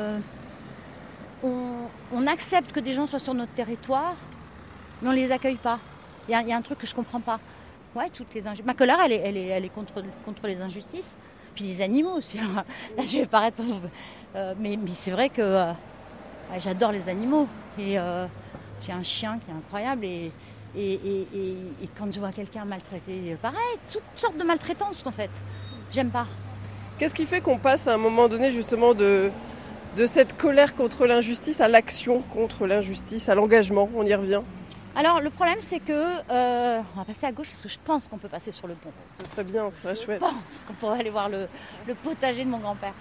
on accepte que des gens soient sur notre territoire, mais on ne les accueille pas. Il y a un truc que je ne comprends pas. Ouais, toutes les ma colère, elle est contre les injustices. Puis les animaux aussi. Là, je vais paraître... mais c'est vrai que j'adore les animaux. Et j'ai un chien qui est incroyable. Et quand je vois quelqu'un maltraité, pareil, toutes sortes de maltraitances en fait. J'aime pas. Qu'est-ce qui fait qu'on passe à un moment donné justement de cette colère contre l'injustice à l'action contre l'injustice, à l'engagement? On y revient. Alors le problème c'est que, on va passer à gauche parce que je pense qu'on peut passer sur le pont. Ce serait bien, ce serait chouette. Je pense qu'on pourrait aller voir le potager de mon grand-père.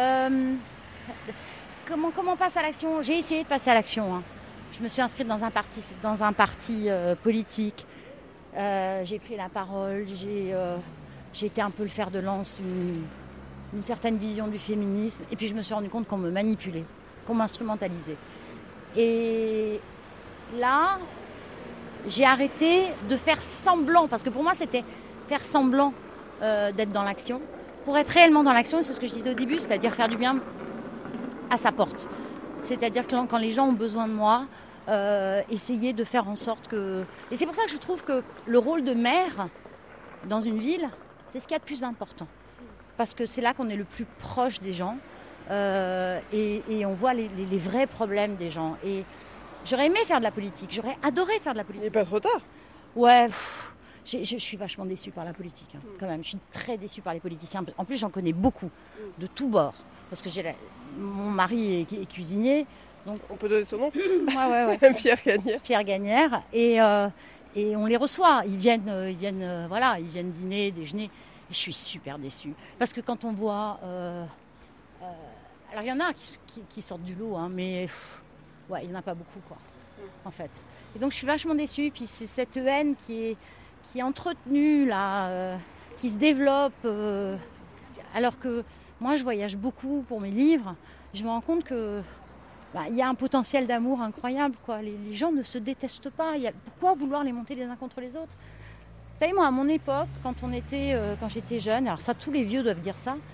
Comment on passe à l'action? J'ai essayé de passer à l'action. Je me suis inscrite dans un parti politique. J'ai pris la parole. J'ai été un peu le fer de lance d'une certaine vision du féminisme. Et puis je me suis rendu compte qu'on me manipulait, qu'on m'instrumentalisait. Et là, j'ai arrêté de faire semblant. Parce que pour moi, c'était faire semblant d'être dans l'action. Pour être réellement dans l'action, c'est ce que je disais au début, c'est-à-dire faire du bien à sa porte. C'est-à-dire que quand les gens ont besoin de moi, essayer de faire en sorte que... Et c'est pour ça que je trouve que le rôle de maire dans une ville, c'est ce qu'il y a de plus important. Parce que c'est là qu'on est le plus proche des gens et on voit les vrais problèmes des gens. Et j'aurais aimé faire de la politique, j'aurais adoré faire de la politique. Il n'est pas trop tard. Ouais, je suis vachement déçue par la politique, quand même. Je suis très déçue par les politiciens. En plus, j'en connais beaucoup, de tous bords. Parce que mon mari est cuisinier. Donc... On peut donner son nom? Ouais. Pierre Gagnère. Pierre Gagnère. Et on les reçoit. Ils viennent dîner, déjeuner. Et je suis super déçue. Parce que quand on voit... alors, il y en a qui sortent du lot, mais il n'y en a pas beaucoup, quoi, en fait. Et donc, je suis vachement déçue. Puis, c'est cette haine qui est entretenue, là, qui se développe. Alors que moi, je voyage beaucoup pour mes livres. Je me rends compte que y a un potentiel d'amour incroyable, quoi. Les gens ne se détestent pas. Pourquoi vouloir les monter les uns contre les autres? Vous savez, moi, à mon époque, quand j'étais jeune, alors ça, tous les vieux doivent dire ça,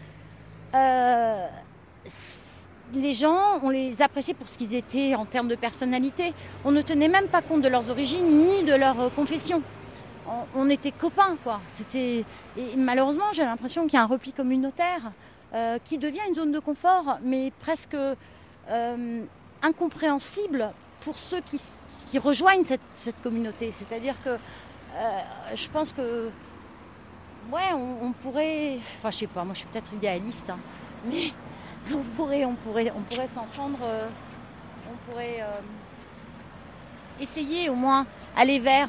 les gens, on les appréciait pour ce qu'ils étaient en termes de personnalité. On ne tenait même pas compte de leurs origines ni de leur confession. On était copains, quoi. Et malheureusement, j'ai l'impression qu'il y a un repli communautaire qui devient une zone de confort, mais presque incompréhensible pour ceux qui rejoignent cette communauté. C'est-à-dire que je pense que on pourrait, enfin je sais pas, moi je suis peut-être idéaliste, mais on pourrait s'entendre, on pourrait essayer au moins aller vers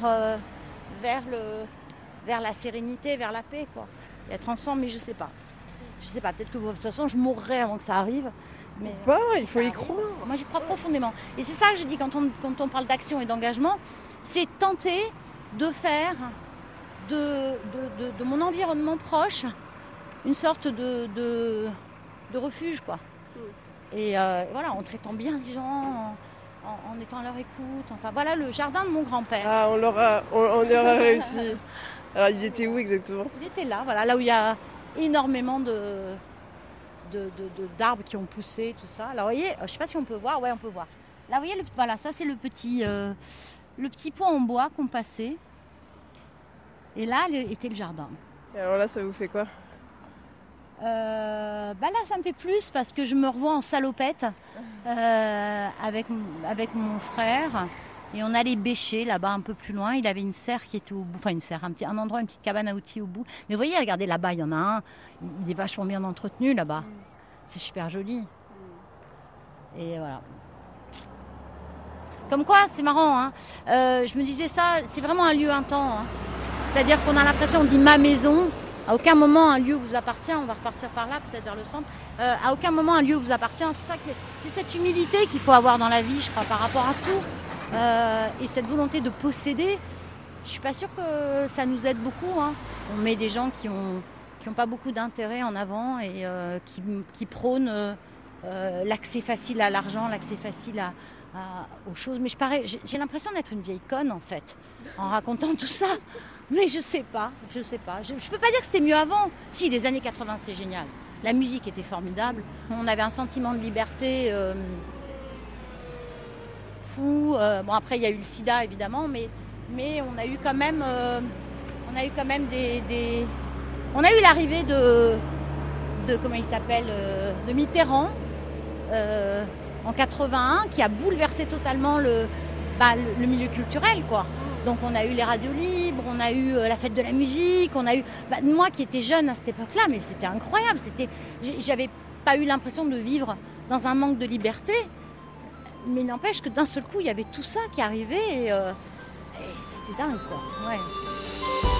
la sérénité, vers la paix, quoi. Et être ensemble, mais je sais pas, peut-être que de toute façon je mourrai avant que ça arrive. Mais il faut y croire. Moi j'y crois profondément. Et c'est ça que je dis quand on parle d'action et d'engagement, c'est tenter de faire de mon environnement proche une sorte de refuge, quoi. Et en traitant bien les gens, en étant à leur écoute. Enfin voilà le jardin de mon grand-père. Ah, on aura réussi. Alors il était où exactement? Il était là où il y a énormément d'arbres qui ont poussé, tout ça. Alors vous voyez, je ne sais pas si on peut voir. Ouais, on peut voir. Là, vous voyez, ça c'est le petit pont en bois qu'on passait. Et là était le jardin. Et alors là, ça vous fait quoi? Là, ça me fait plus parce que je me revois en salopette avec mon frère. Et on allait bêcher là-bas un peu plus loin. Il avait une serre qui était au bout, enfin une serre, un endroit, une petite cabane à outils au bout. Mais vous voyez, regardez là-bas, il y en a un. Il est vachement bien entretenu là-bas. C'est super joli. Et voilà. Comme quoi, c'est marrant. Je me disais ça, c'est vraiment un lieu, un temps. C'est-à-dire qu'on a l'impression, on dit ma maison. À aucun moment un lieu vous appartient. On va repartir par là, peut-être vers le centre. À aucun moment un lieu vous appartient. C'est cette humilité qu'il faut avoir dans la vie, je crois, par rapport à tout. Et cette volonté de posséder, je suis pas sûre que ça nous aide beaucoup. On met des gens qui ont pas beaucoup d'intérêt en avant et qui prônent l'accès facile à l'argent, l'accès facile aux choses. Mais j'ai l'impression d'être une vieille conne en fait, en racontant tout ça. Mais je sais pas. Je peux pas dire que c'était mieux avant. Si, les années 80 c'était génial. La musique était formidable. On avait un sentiment de liberté fou. Bon, après il y a eu le sida évidemment, mais on a eu quand même des on a eu l'arrivée de Mitterrand en 81, qui a bouleversé totalement le milieu culturel, quoi. Donc on a eu les radios libres, on a eu la fête de la musique, on a eu... moi qui étais jeune à cette époque-là, mais c'était incroyable. J'avais pas eu l'impression de vivre dans un manque de liberté, mais n'empêche que d'un seul coup, il y avait tout ça qui arrivait et c'était dingue, quoi. Ouais.